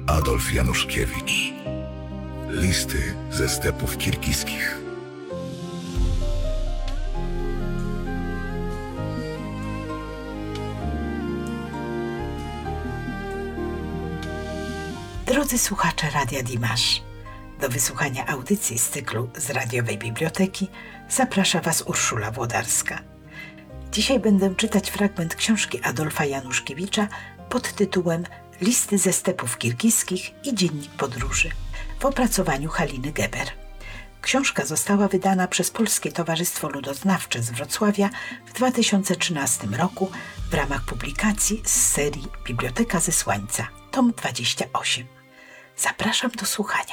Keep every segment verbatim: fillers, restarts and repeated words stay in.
Adolf Januszkiewicz. Listy ze stepów kirgiskich. Drodzy słuchacze Radia Dimash, do wysłuchania audycji z cyklu z radiowej biblioteki zaprasza Was Urszula Włodarska. Dzisiaj będę czytać fragment książki Adolfa Januszkiewicza pod tytułem Listy ze stepów kirgiskich i dziennik podróży w opracowaniu Haliny Geber. Książka została wydana przez Polskie Towarzystwo Ludoznawcze z Wrocławia w dwa tysiące trzynastym roku w ramach publikacji z serii Biblioteka Zesłańca, tom dwadzieścia osiem. Zapraszam do słuchania.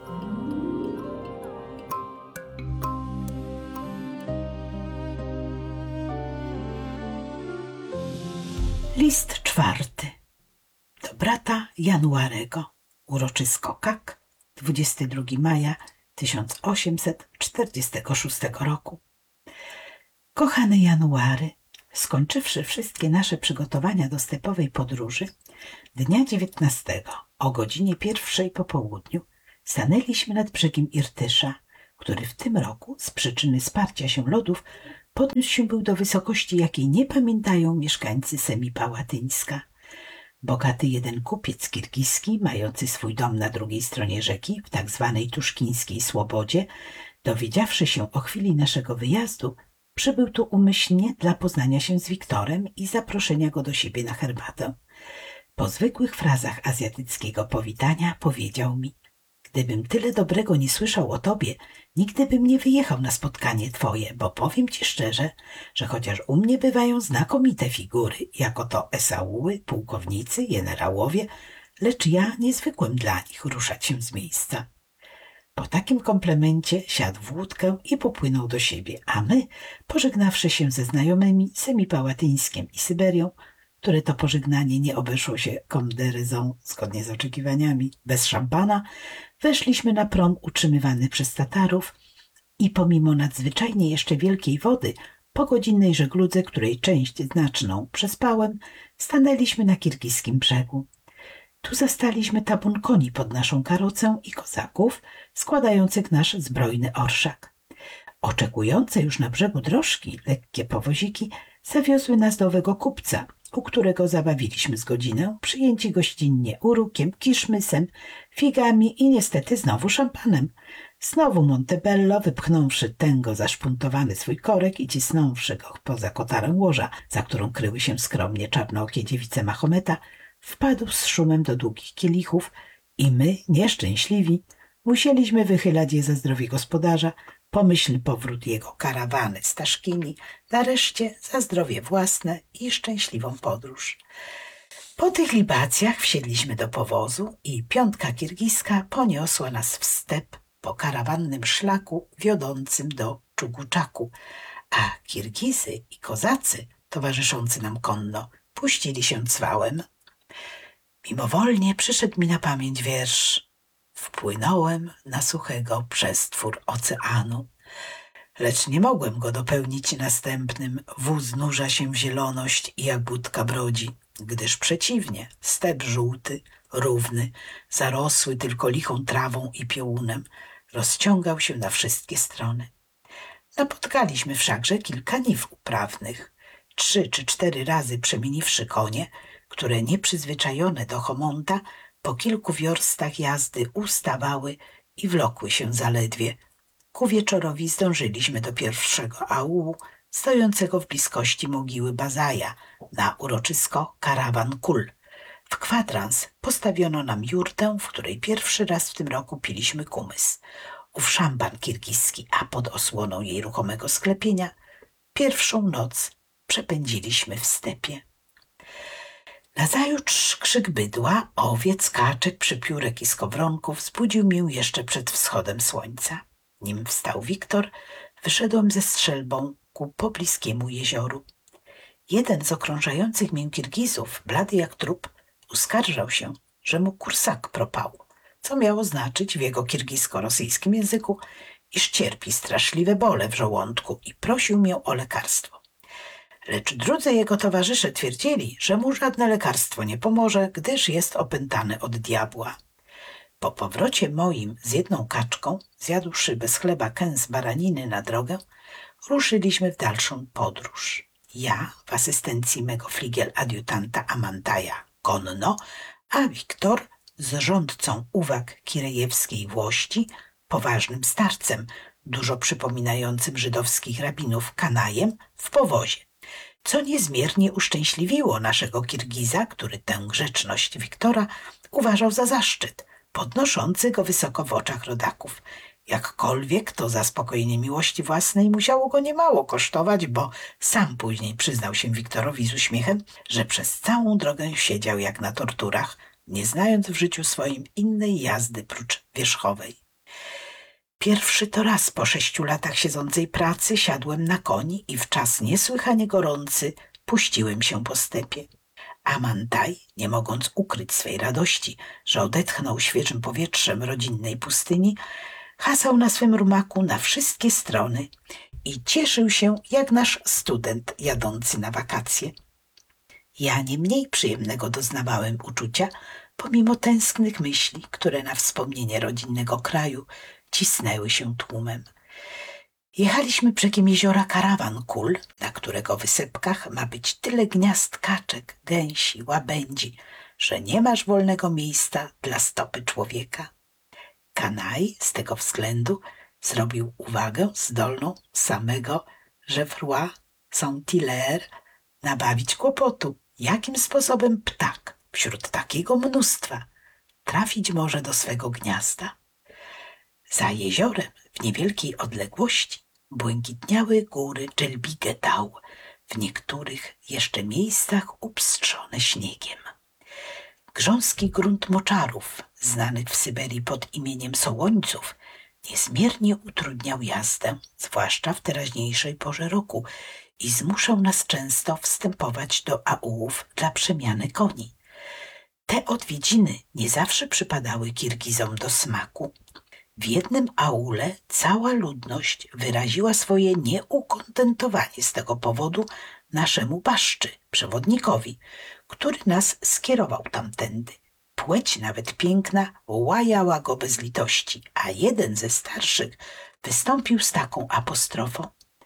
List czwarty. Do brata Januarego. Uroczysko Kak, dwudziestego drugiego maja tysiąc osiemset czterdziestego szóstego roku. Kochany January, skończywszy wszystkie nasze przygotowania do stepowej podróży, dnia dziewiętnastego o godzinie pierwszej po południu stanęliśmy nad brzegiem Irtysza, który w tym roku z przyczyny sparcia się lodów podniósł się był do wysokości, jakiej nie pamiętają mieszkańcy Semipałatyńska. Bogaty jeden kupiec kirgiski, mający swój dom na drugiej stronie rzeki, w tak zwanej tuszkińskiej Słobodzie, dowiedziawszy się o chwili naszego wyjazdu, przybył tu umyślnie dla poznania się z Wiktorem i zaproszenia go do siebie na herbatę. Po zwykłych frazach azjatyckiego powitania powiedział mi: gdybym tyle dobrego nie słyszał o tobie, nigdy bym nie wyjechał na spotkanie twoje, bo powiem ci szczerze, że chociaż u mnie bywają znakomite figury, jako to esauły, pułkownicy, generałowie, lecz ja nie zwykłem dla nich ruszać się z miejsca. Po takim komplemencie siadł w łódkę i popłynął do siebie, a my, pożegnawszy się ze znajomymi Semipałatyńskiem i Syberią, które to pożegnanie nie obeszło się komderyzą, zgodnie z oczekiwaniami, bez szampana, weszliśmy na prom utrzymywany przez Tatarów i pomimo nadzwyczajnie jeszcze wielkiej wody, po godzinnej żegludze, której część znaczną przespałem, stanęliśmy na kirgiskim brzegu. Tu zastaliśmy tabun koni pod naszą karocę i kozaków składających nasz zbrojny orszak. Oczekujące już na brzegu drożki, lekkie powoziki, zawiozły nas do owego kupca, u którego zabawiliśmy z godzinę, przyjęci gościnnie urukiem, kiszmysem, figami i niestety znowu szampanem. Znowu Montebello, wypchnąwszy tęgo zaszpuntowany swój korek i cisnąwszy go poza kotarę łoża, za którą kryły się skromnie czarnookie dziewice Mahometa, wpadł z szumem do długich kielichów i my, nieszczęśliwi, musieliśmy wychylać je za zdrowie gospodarza, pomyślny powrót jego karawany z Taszkini, nareszcie za zdrowie własne i szczęśliwą podróż. Po tych libacjach wsiedliśmy do powozu i piątka kirgiska poniosła nas w step po karawannym szlaku wiodącym do Czuguczaku, a Kirgizy i kozacy towarzyszący nam konno puścili się cwałem. Mimowolnie przyszedł mi na pamięć wiersz: wpłynąłem na suchego przestwór oceanu, lecz nie mogłem go dopełnić następnym: wóz nurza się w zieloność i jak budka brodzi, gdyż przeciwnie, step żółty, równy, zarosły tylko lichą trawą i piołunem, rozciągał się na wszystkie strony. Napotkaliśmy wszakże kilka niw uprawnych. Trzy czy cztery razy przemieniwszy konie, które nieprzyzwyczajone do Chomonta po kilku wiorstach jazdy ustawały i wlokły się zaledwie. Ku wieczorowi zdążyliśmy do pierwszego aulu, stojącego w bliskości mogiły Bazaja, na uroczysko Karawan Kul. W kwadrans postawiono nam jurtę, w której pierwszy raz w tym roku piliśmy kumys. Ów szampan kirgiski, a pod osłoną jej ruchomego sklepienia pierwszą noc przepędziliśmy w stepie. Nazajutrz krzyk bydła, owiec, kaczek, przypiórek i skowronków zbudził mnie jeszcze przed wschodem słońca. Nim wstał Wiktor, wyszedłem ze strzelbą ku pobliskiemu jezioru. Jeden z okrążających mię Kirgizów, blady jak trup, uskarżał się, że mu kursak propał, co miało znaczyć w jego kirgisko-rosyjskim języku, iż cierpi straszliwe bóle w żołądku i prosił mię o lekarstwo. Lecz drudzy jego towarzysze twierdzili, że mu żadne lekarstwo nie pomoże, gdyż jest opętany od diabła. Po powrocie moim z jedną kaczką, zjadłszy bez chleba kęs baraniny na drogę, ruszyliśmy w dalszą podróż. Ja w asystencji mego fligiel-adiutanta Amantaja konno, a Wiktor z rządcą uwag kirejewskiej włości, poważnym starcem, dużo przypominającym żydowskich rabinów Kanajem, w powozie, co niezmiernie uszczęśliwiło naszego Kirgiza, który tę grzeczność Wiktora uważał za zaszczyt, podnoszący go wysoko w oczach rodaków. Jakkolwiek to zaspokojenie miłości własnej musiało go niemało kosztować, bo sam później przyznał się Wiktorowi z uśmiechem, że przez całą drogę siedział jak na torturach, nie znając w życiu swoim innej jazdy prócz wierzchowej. Pierwszy to raz po sześciu latach siedzącej pracy siadłem na koni i w czas niesłychanie gorący puściłem się po stepie. Amantaj, nie mogąc ukryć swej radości, że odetchnął świeżym powietrzem rodzinnej pustyni, hasał na swym rumaku na wszystkie strony i cieszył się jak nasz student jadący na wakacje. Ja nie mniej przyjemnego doznawałem uczucia, pomimo tęsknych myśli, które na wspomnienie rodzinnego kraju cisnęły się tłumem. Jechaliśmy brzegiem jeziora Karawan Kul, na którego wysepkach ma być tyle gniazd kaczek, gęsi, łabędzi, że nie masz wolnego miejsca dla stopy człowieka. Kanaj z tego względu zrobił uwagę zdolną samego Geoffroy Saint-Hilaire nabawić kłopotu, jakim sposobem ptak wśród takiego mnóstwa trafić może do swego gniazda. Za jeziorem w niewielkiej odległości błękitniały góry Dżelbigetał, w niektórych jeszcze miejscach upstrzone śniegiem. Grząski grunt moczarów, znany w Syberii pod imieniem Sołońców, niezmiernie utrudniał jazdę, zwłaszcza w teraźniejszej porze roku, i zmuszał nas często wstępować do aółów dla przemiany koni. Te odwiedziny nie zawsze przypadały Kirgizom do smaku. W jednym aule cała ludność wyraziła swoje nieukontentowanie z tego powodu naszemu baszczy, przewodnikowi, który nas skierował tamtędy. Płeć nawet piękna łajała go bez litości, a jeden ze starszych wystąpił z taką apostrofą: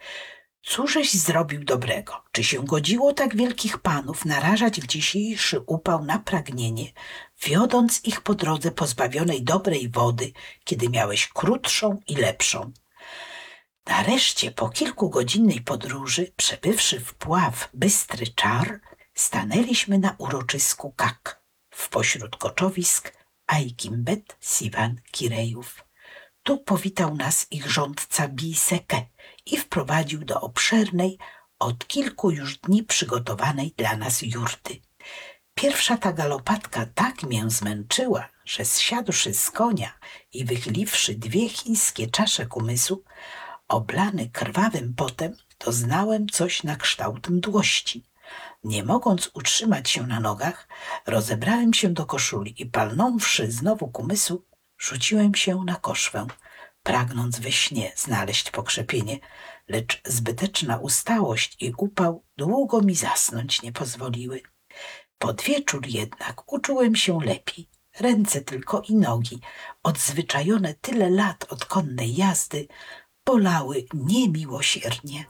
cóżeś zrobił dobrego? Czy się godziło tak wielkich panów narażać w dzisiejszy upał na pragnienie, wiodąc ich po drodze pozbawionej dobrej wody, kiedy miałeś krótszą i lepszą? Nareszcie po kilkugodzinnej podróży, przebywszy w Pław Bystry Czar, stanęliśmy na uroczysku Kak, w pośród koczowisk Ajkimbet Siwan Kirejów. Tu powitał nas ich rządca Biseke i wprowadził do obszernej, od kilku już dni przygotowanej dla nas jurty. Pierwsza ta galopatka tak mię zmęczyła, że zsiadłszy z konia i wychyliwszy dwie chińskie czasze kumysu, oblany krwawym potem, doznałem coś na kształt mdłości. Nie mogąc utrzymać się na nogach, rozebrałem się do koszuli i palnąwszy znowu kumysu, rzuciłem się na koszwę, pragnąc we śnie znaleźć pokrzepienie, lecz zbyteczna ustałość i upał długo mi zasnąć nie pozwoliły. Pod wieczór jednak uczułem się lepiej. Ręce tylko i nogi, odzwyczajone tyle lat od konnej jazdy, bolały niemiłosiernie.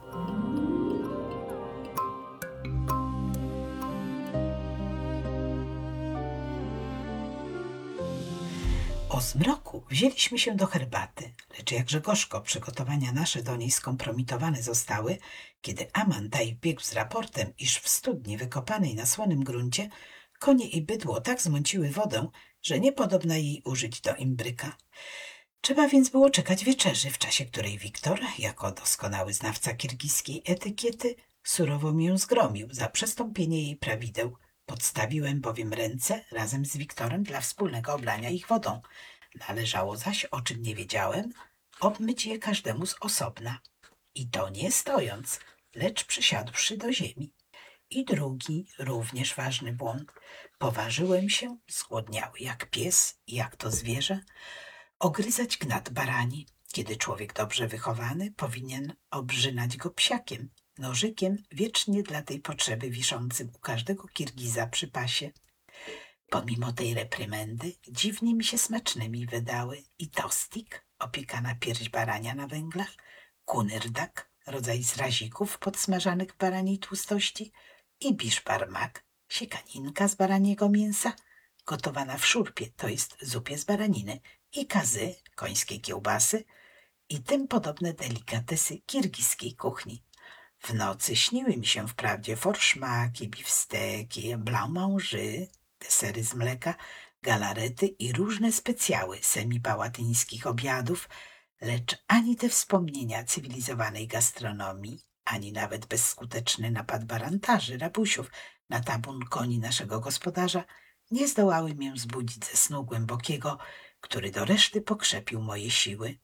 O zmroku wzięliśmy się do herbaty, lecz jakże gorzko przygotowania nasze do niej skompromitowane zostały, kiedy Amantaj wbiegł z raportem, iż w studni wykopanej na słonym gruncie konie i bydło tak zmąciły wodę, że nie podobna jej użyć do imbryka. Trzeba więc było czekać wieczerzy, w czasie której Wiktor, jako doskonały znawca kirgiskiej etykiety, surowo mię zgromił za przestąpienie jej prawideł. Podstawiłem bowiem ręce razem z Wiktorem dla wspólnego oblania ich wodą. Należało zaś, o czym nie wiedziałem, obmyć je każdemu z osobna. I to nie stojąc, lecz przysiadłszy do ziemi. I drugi, również ważny błąd. Poważyłem się, zgłodniały jak pies i jak to zwierzę, ogryzać gnat barani, kiedy człowiek dobrze wychowany powinien obrzynać go psiakiem nożykiem wiecznie dla tej potrzeby wiszącym u każdego Kirgiza przy pasie. Pomimo tej reprymendy dziwnie mi się smacznymi wydały i tostik, opiekana pierś barania na węglach, kunyrdak, rodzaj zrazików podsmażanych w baraniej tłustości, i biszbarmak, siekaninka z baraniego mięsa, gotowana w szurpie, to jest zupie z baraniny, i kazy, końskie kiełbasy i tym podobne delikatesy kirgiskiej kuchni. W nocy śniły mi się wprawdzie forszmaki, biwsteki, blanc manger, desery z mleka, galarety i różne specjały semipałatyńskich obiadów, lecz ani te wspomnienia cywilizowanej gastronomii, ani nawet bezskuteczny napad barantarzy, rabusiów na tabun koni naszego gospodarza nie zdołały mię zbudzić ze snu głębokiego, który do reszty pokrzepił moje siły.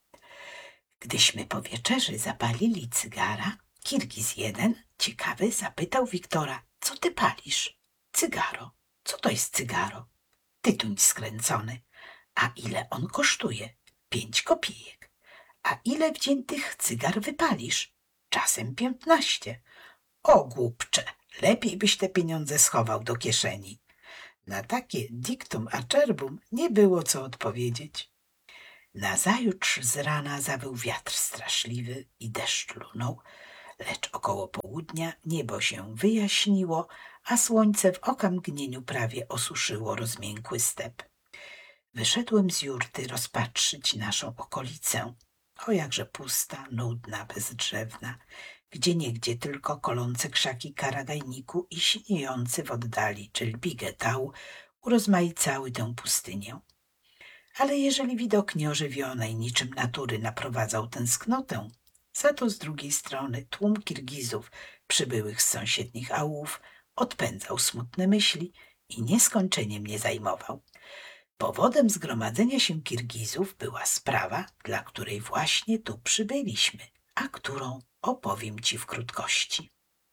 Gdyśmy po wieczerzy zapalili cygara, Kirgiz jeden, ciekawy, zapytał Wiktora: co ty palisz? Cygaro. Co to jest cygaro? Tytuń skręcony. A ile on kosztuje? Pięć kopijek. A ile w dzień tych cygar wypalisz? Czasem piętnaście. O głupcze, lepiej byś te pieniądze schował do kieszeni. Na takie dictum acerbum nie było co odpowiedzieć. Nazajutrz z rana zawył wiatr straszliwy i deszcz lunął, lecz około południa niebo się wyjaśniło, a słońce w okamgnieniu prawie osuszyło rozmiękły step. Wyszedłem z jurty rozpatrzyć naszą okolicę, o jakże pusta, nudna, bezdrzewna, gdzieniegdzie tylko kolące krzaki karagajniku i siniejący w oddali dżelbigetał urozmaicały tę pustynię. Ale jeżeli widok nieożywionej niczym natury naprowadzał tęsknotę, za to z drugiej strony tłum Kirgizów przybyłych z sąsiednich aulów odpędzał smutne myśli i nieskończenie mnie zajmował. Powodem zgromadzenia się Kirgizów była sprawa, dla której właśnie tu przybyliśmy, a którą opowiem ci w krótkości.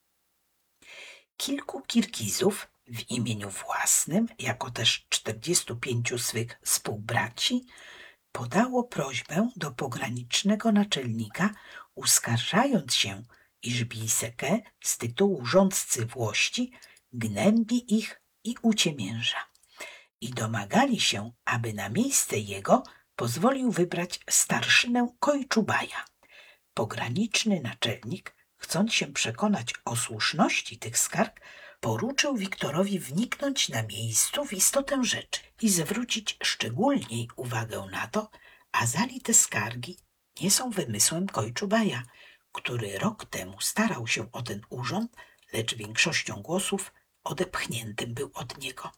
Kilku Kirgizów w imieniu własnym, jako też czterdziestu pięciu swych współbraci, podało prośbę do pogranicznego naczelnika, uskarżając się, iż Biseke z tytułu rządcy Włości gnębi ich i uciemięża, i domagali się, aby na miejsce jego pozwolił wybrać starszynę Kojczubaja. Pograniczny naczelnik, chcąc się przekonać o słuszności tych skarg, poruczył Wiktorowi wniknąć na miejscu w istotę rzeczy i zwrócić szczególniej uwagę na to, azali te skargi nie są wymysłem Kojczubaja, który rok temu starał się o ten urząd, lecz większością głosów odepchniętym był od niego.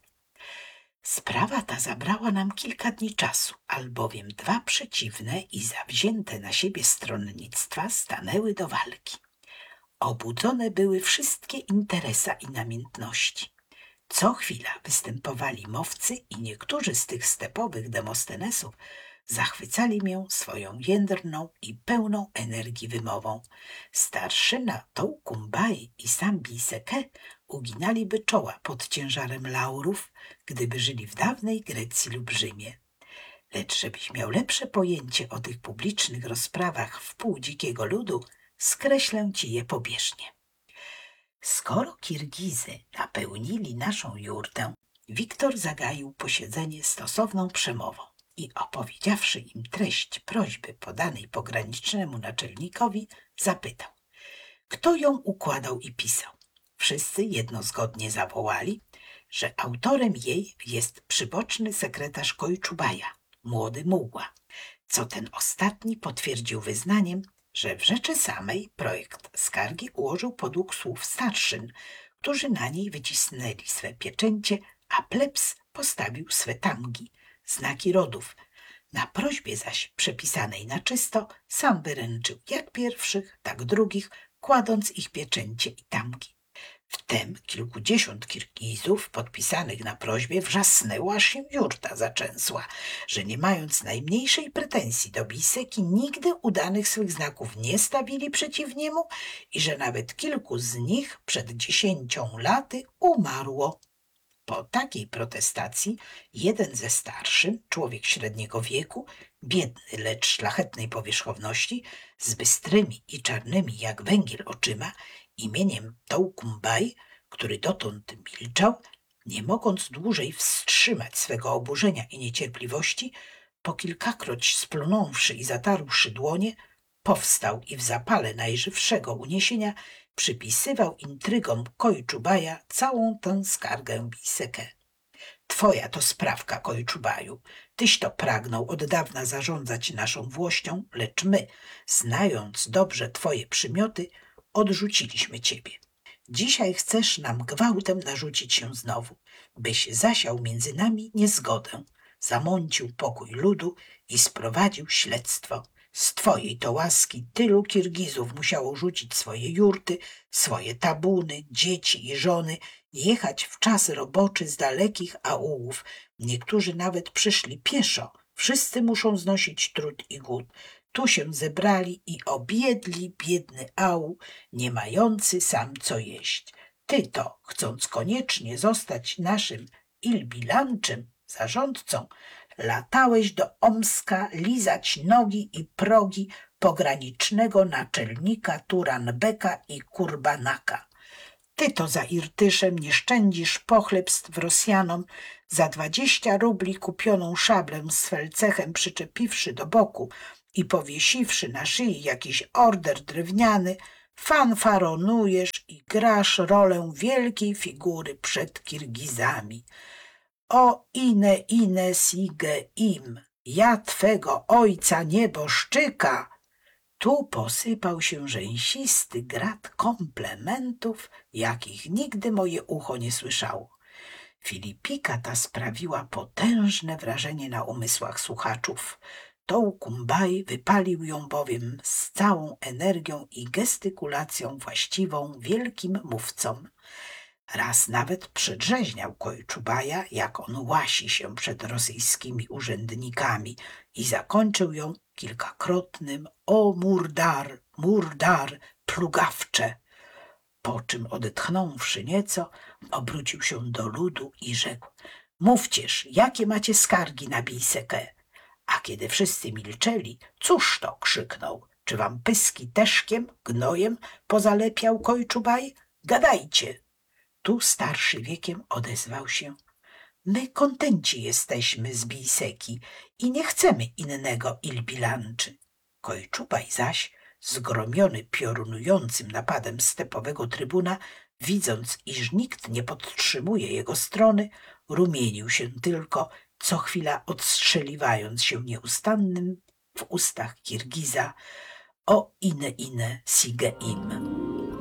Sprawa ta zabrała nam kilka dni czasu, albowiem dwa przeciwne i zawzięte na siebie stronnictwa stanęły do walki. Obudzone były wszystkie interesa i namiętności. Co chwila występowali mowcy i niektórzy z tych stepowych Demostenesów zachwycali mię swoją jędrną i pełną energii wymową. Starszyna Tołkumbaj i sam Biseke uginaliby czoła pod ciężarem laurów, gdyby żyli w dawnej Grecji lub Rzymie. Lecz żebyś miał lepsze pojęcie o tych publicznych rozprawach wpół dzikiego ludu, skreślę ci je pobieżnie. Skoro Kirgizy napełnili naszą jurtę, Wiktor zagaił posiedzenie stosowną przemową i opowiedziawszy im treść prośby podanej pogranicznemu naczelnikowi, zapytał, kto ją układał i pisał. Wszyscy jednozgodnie zawołali, że autorem jej jest przyboczny sekretarz Kojczubaja, młody mułła, co ten ostatni potwierdził wyznaniem, że w rzeczy samej projekt skargi ułożył podług słów starszyn, którzy na niej wycisnęli swe pieczęcie, a plebs postawił swe tamgi, znaki rodów. Na prośbie zaś przepisanej na czysto sam wyręczył jak pierwszych, tak drugich, kładąc ich pieczęcie i tamgi. Wtem kilkudziesiąt Kirgizów podpisanych na prośbie wrzasnęło, aż się jurta zaczęsła, że nie mając najmniejszej pretensji do Biseki nigdy udanych swych znaków nie stawili przeciw niemu i że nawet kilku z nich przed dziesięcią laty umarło. Po takiej protestacji jeden ze starszym, człowiek średniego wieku, biedny, lecz szlachetnej powierzchowności, z bystrymi i czarnymi jak węgiel oczyma, imieniem Toukumbaj, który dotąd milczał, nie mogąc dłużej wstrzymać swego oburzenia i niecierpliwości, po kilkakroć splunąwszy i zatarłszy dłonie, powstał i w zapale najżywszego uniesienia przypisywał intrygom Kojczubaja całą tę skargę Biseke. Twoja to sprawka, Kojczubaju. Tyś to pragnął od dawna zarządzać naszą włością, lecz my, znając dobrze twoje przymioty, odrzuciliśmy ciebie. Dzisiaj chcesz nam gwałtem narzucić się znowu, byś zasiał między nami niezgodę, zamącił pokój ludu i sprowadził śledztwo. Z twojej to łaski tylu Kirgizów musiało rzucić swoje jurty, swoje tabuny, dzieci i żony, jechać w czas roboczy z dalekich aulów. Niektórzy nawet przyszli pieszo. Wszyscy muszą znosić trud i głód. Tu się zebrali i obiedli biedny aul, nie mający sam co jeść. Ty to, chcąc koniecznie zostać naszym ilbilanczym, zarządcą, latałeś do Omska lizać nogi i progi pogranicznego naczelnika Turanbeka i Kurbanaka. Ty to za Irtyszem nie szczędzisz pochlebstw Rosjanom, za dwadzieścia rubli kupioną szablę z felcechem przyczepiwszy do boku i powiesiwszy na szyi jakiś order drewniany, fanfaronujesz i grasz rolę wielkiej figury przed Kirgizami. O ine ine sige im, ja twego ojca nieboszczyka! Tu posypał się rzęsisty grad komplementów, jakich nigdy moje ucho nie słyszało. Filipika ta sprawiła potężne wrażenie na umysłach słuchaczów. Toukumbaj wypalił ją bowiem z całą energią i gestykulacją właściwą wielkim mówcom. Raz nawet przedrzeźniał Kojczubaja, jak on łasi się przed rosyjskimi urzędnikami i zakończył ją kilkakrotnym o murdar, murdar, plugawcze. Po czym odetchnąwszy nieco, obrócił się do ludu i rzekł: mówcież, jakie macie skargi na Bisekę? A kiedy wszyscy milczeli, cóż to, krzyknął, czy wam pyski teszkiem, gnojem pozalepiał Kojczubaj? Gadajcie. Tu starszy wiekiem odezwał się: my kontenci jesteśmy z Biseki i nie chcemy innego ilbilanczy. Kojczubaj zaś, zgromiony piorunującym napadem stepowego trybuna, widząc, iż nikt nie podtrzymuje jego strony, rumienił się tylko, co chwila odstrzeliwając się nieustannym w ustach Kirgiza: o ine ine sige im.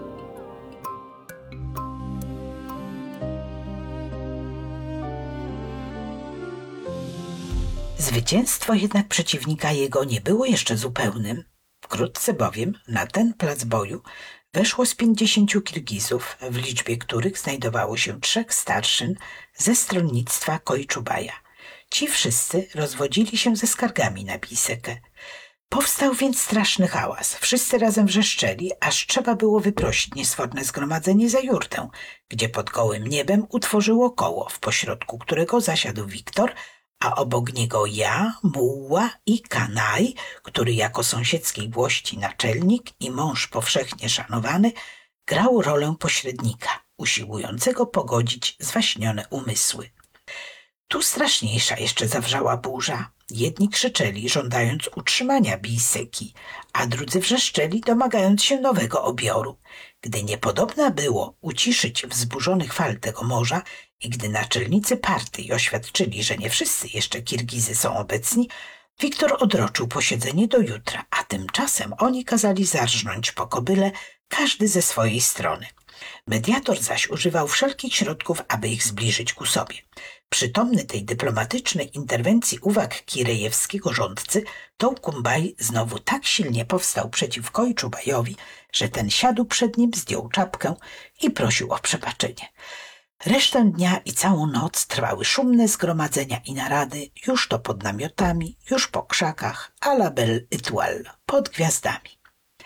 Zwycięstwo jednak przeciwnika jego nie było jeszcze zupełnym. Wkrótce bowiem na ten plac boju weszło z pięćdziesięciu Kirgizów, w liczbie których znajdowało się trzech starszyn ze stronnictwa Kojczubaja. Ci wszyscy rozwodzili się ze skargami na Bisekę. Powstał więc straszny hałas. Wszyscy razem wrzeszczeli, aż trzeba było wyprosić niesforne zgromadzenie za jurtę, gdzie pod gołym niebem utworzyło koło, w pośrodku którego zasiadł Wiktor, a obok niego ja, Muła i Kanaj, który jako sąsiedzkiej włości naczelnik i mąż powszechnie szanowany, grał rolę pośrednika, usiłującego pogodzić zwaśnione umysły. Tu straszniejsza jeszcze zawrzała burza. Jedni krzyczeli, żądając utrzymania Biseki, a drudzy wrzeszczeli, domagając się nowego obioru. Gdy niepodobna było uciszyć wzburzonych fal tego morza i gdy naczelnicy partii oświadczyli, że nie wszyscy jeszcze Kirgizy są obecni, Wiktor odroczył posiedzenie do jutra, a tymczasem oni kazali zarżnąć po kobyle, każdy ze swojej strony. Mediator zaś używał wszelkich środków, aby ich zbliżyć ku sobie. Przytomny tej dyplomatycznej interwencji uwag kirejewskiego rządcy, Toukumbaj znowu tak silnie powstał przeciw Kojczubajowi, że ten siadł przed nim, zdjął czapkę i prosił o przebaczenie. Resztę dnia i całą noc trwały szumne zgromadzenia i narady, już to pod namiotami, już po krzakach, a la belle étoile, pod gwiazdami.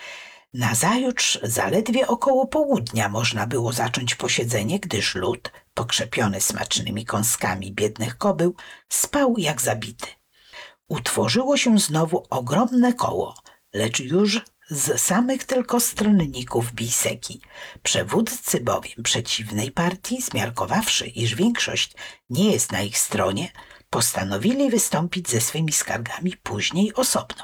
Nazajutrz zaledwie około południa można było zacząć posiedzenie, gdyż lud, pokrzepiony smacznymi kąskami biednych kobył, spał jak zabity. Utworzyło się znowu ogromne koło, lecz już z samych tylko stronników Bijseki. Przewódcy bowiem przeciwnej partii, zmiarkowawszy, iż większość nie jest na ich stronie, postanowili wystąpić ze swymi skargami później osobno.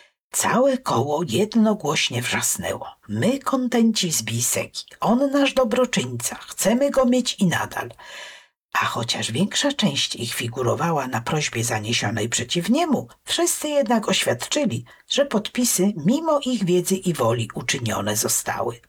Całe koło jednogłośnie wrzasnęło. My kontenci z Bijseki, on nasz dobroczyńca, chcemy go mieć i nadal. A chociaż większa część ich figurowała na prośbie zaniesionej przeciw niemu, wszyscy jednak oświadczyli, że podpisy mimo ich wiedzy i woli uczynione zostały.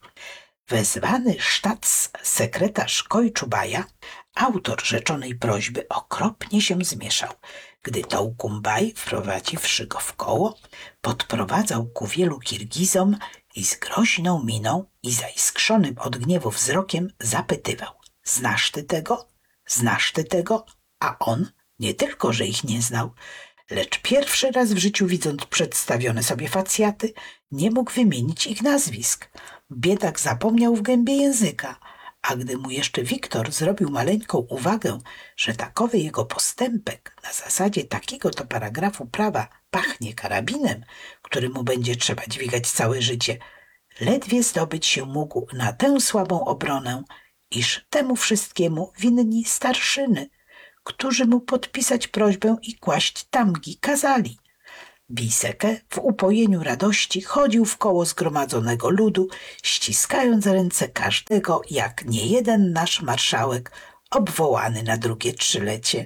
Wezwany sztatsekretarz Kojczubaja, autor rzeczonej prośby, okropnie się zmieszał, gdy Tołkumbaj, wprowadziwszy go w koło, podprowadzał ku wielu Kirgizom i z groźną miną i zaiskrzonym od gniewu wzrokiem zapytywał: znasz ty tego? Znasz ty tego? A on nie tylko, że ich nie znał, lecz pierwszy raz w życiu, widząc przedstawione sobie facjaty, nie mógł wymienić ich nazwisk. Biedak zapomniał w gębie języka, a gdy mu jeszcze Wiktor zrobił maleńką uwagę, że takowy jego postępek na zasadzie takiego to paragrafu prawa pachnie karabinem, który mu będzie trzeba dźwigać całe życie, ledwie zdobyć się mógł na tę słabą obronę, iż temu wszystkiemu winni starszyny, którzy mu podpisać prośbę i kłaść tamgi kazali. Bijsekę w upojeniu radości chodził w koło zgromadzonego ludu, ściskając ręce każdego, jak niejeden nasz marszałek obwołany na drugie trzylecie.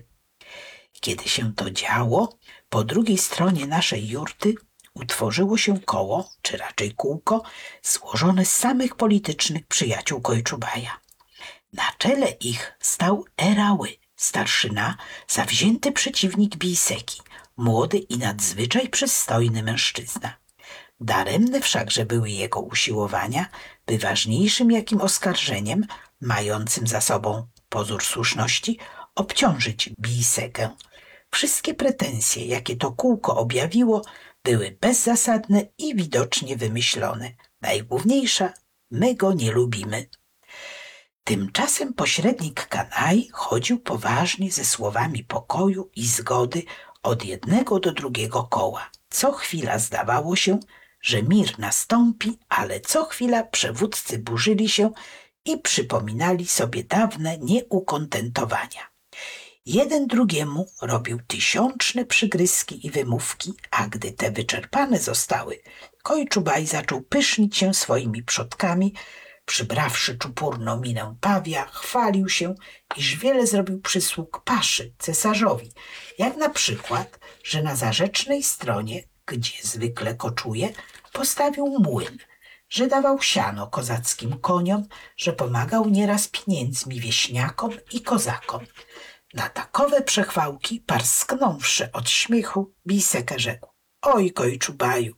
Kiedy się to działo, po drugiej stronie naszej jurty utworzyło się koło, czy raczej kółko, złożone z samych politycznych przyjaciół Kojczubaja. Na czele ich stał Erały, starszyna, zawzięty przeciwnik Bijseki, młody i nadzwyczaj przystojny mężczyzna. Daremne wszakże były jego usiłowania, by ważniejszym jakim oskarżeniem, mającym za sobą pozór słuszności, obciążyć Bijsekę. Wszystkie pretensje, jakie to kółko objawiło, były bezzasadne i widocznie wymyślone. Najgłówniejsza: my go nie lubimy. Tymczasem pośrednik Kanaj chodził poważnie ze słowami pokoju i zgody od jednego do drugiego koła. Co chwila zdawało się, że mir nastąpi, ale co chwila przewódcy burzyli się i przypominali sobie dawne nieukontentowania. Jeden drugiemu robił tysiączne przygryzki i wymówki, a gdy te wyczerpane zostały, Kojczubaj zaczął pysznić się swoimi przodkami. Przybrawszy czupurną minę pawia, chwalił się, iż wiele zrobił przysług paszy, cesarzowi, jak na przykład, że na zarzecznej stronie, gdzie zwykle koczuje, postawił młyn, że dawał siano kozackim koniom, że pomagał nieraz pieniędzmi wieśniakom i kozakom. Na takowe przechwałki, parsknąwszy od śmiechu, Bijseka rzekł: oj, Kojczubaju,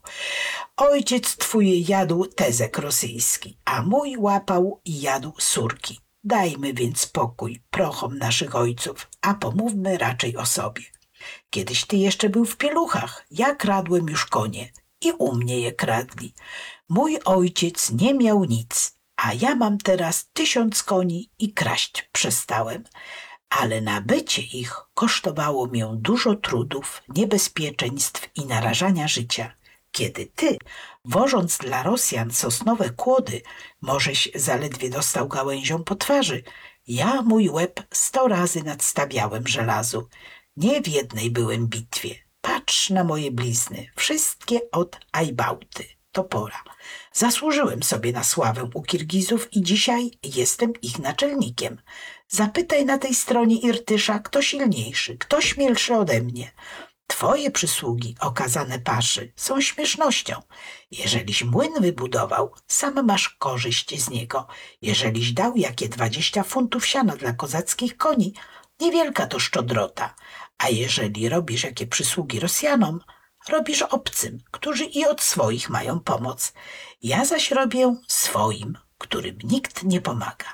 ojciec twój jadł tezek rosyjski, a mój łapał i jadł surki. Dajmy więc spokój prochom naszych ojców, a pomówmy raczej o sobie. Kiedyś ty jeszcze był w pieluchach, ja kradłem już konie i u mnie je kradli. Mój ojciec nie miał nic, a ja mam teraz tysiąc koni i kraść przestałem. Ale nabycie ich kosztowało mię dużo trudów, niebezpieczeństw i narażania życia. Kiedy ty, wożąc dla Rosjan sosnowe kłody, możeś zaledwie dostał gałęzią po twarzy, ja mój łeb sto razy nadstawiałem żelazu. Nie w jednej byłem bitwie. Patrz na moje blizny, wszystkie od Ajbałty, topora. Zasłużyłem sobie na sławę u Kirgizów i dzisiaj jestem ich naczelnikiem. Zapytaj na tej stronie Irtysza, kto silniejszy, kto śmielszy ode mnie. Twoje przysługi okazane paszy są śmiesznością. Jeżeliś młyn wybudował, sam masz korzyść z niego. Jeżeliś dał jakie dwadzieścia funtów siana dla kozackich koni, niewielka to szczodrota. A jeżeli robisz jakie przysługi Rosjanom, robisz obcym, którzy i od swoich mają pomoc. Ja zaś robię swoim, którym nikt nie pomaga.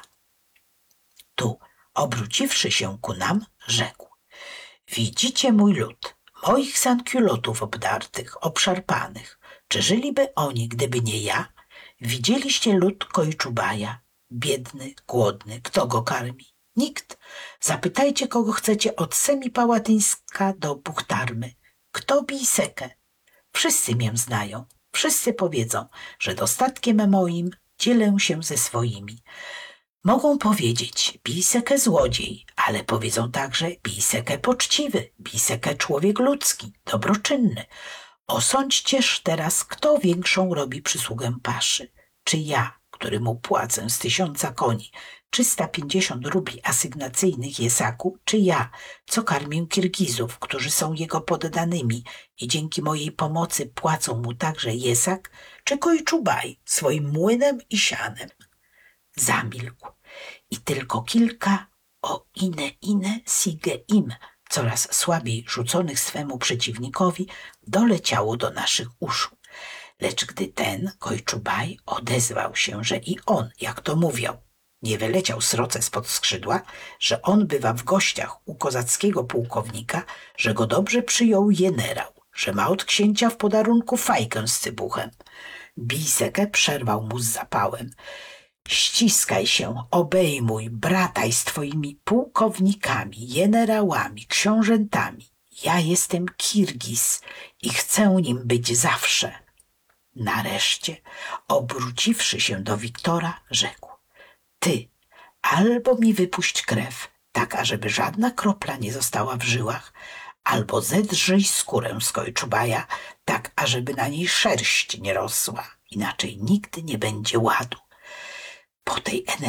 Tu, obróciwszy się ku nam, rzekł: widzicie mój lud, moich sankiulotów obdartych, obszarpanych. Czy żyliby oni, gdyby nie ja? Widzieliście lud Kojczubaja? Biedny, głodny, kto go karmi? Nikt. Zapytajcie, kogo chcecie, od Semipałatyńska do Buchtarmy. Kto Bijsekę? Wszyscy mię znają. Wszyscy powiedzą, że dostatkiem moim dzielę się ze swoimi. Mogą powiedzieć Bijsekę złodziej, ale powiedzą także Bijsekę poczciwy, Bijsekę człowiek ludzki, dobroczynny. Osądźcież teraz, kto większą robi przysługę paszy. Czy ja, który mu płacę z tysiąca koni trzysta pięćdziesiąt rubli asygnacyjnych Jesaku, czy ja, co karmię Kirgizów, którzy są jego poddanymi i dzięki mojej pomocy płacą mu także Jesak, czy Kojczubaj swoim młynem i sianem? Zamilkł i tylko kilka o ine ine sige im, coraz słabiej rzuconych swemu przeciwnikowi, doleciało do naszych uszu. Lecz gdy ten Kojczubaj odezwał się, że i on, jak to mówiał, nie wyleciał sroce spod skrzydła, że on bywa w gościach u kozackiego pułkownika, że go dobrze przyjął jenerał, że ma od księcia w podarunku fajkę z cybuchem. Bijsekę przerwał mu z zapałem. Ściskaj się, obejmuj, brataj z twoimi pułkownikami, jenerałami, książętami. Ja jestem Kirgiz i chcę nim być zawsze. Nareszcie, obróciwszy się do Wiktora, rzekł: ty, albo mi wypuść krew, tak ażeby żadna kropla nie została w żyłach, albo zedrzyj skórę z Kojczubaja, tak ażeby na niej szerść nie rosła, inaczej nigdy nie będzie ładu. Po tej energii